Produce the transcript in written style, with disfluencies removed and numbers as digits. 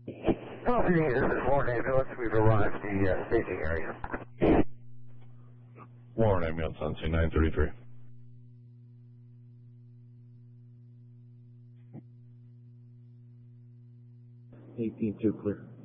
Oh, this is Warren Ambulance. We've arrived at the staging area. Warren Ambulance on scene 933. 18-2 clear.